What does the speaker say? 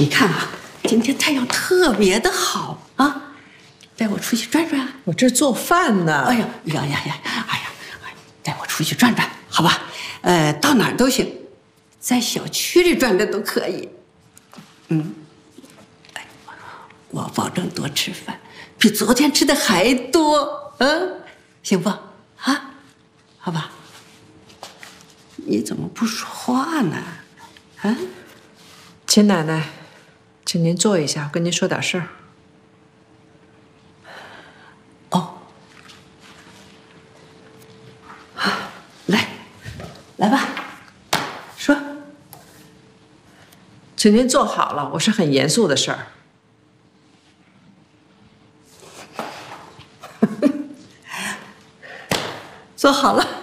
你看啊，今天太阳特别的好啊，带我出去转转。 我这做饭呢。 哎呀，带我出去转转，好吧？到哪儿都行，在小区里转转都可以。我保证多吃饭，比昨天吃的还多，行不？啊，好吧？你怎么不说话呢？啊？ 秦奶奶，请您坐一下，我跟您说点事儿。 哦，来吧，说。 请您坐好了，我是很严肃的事儿。 坐好了。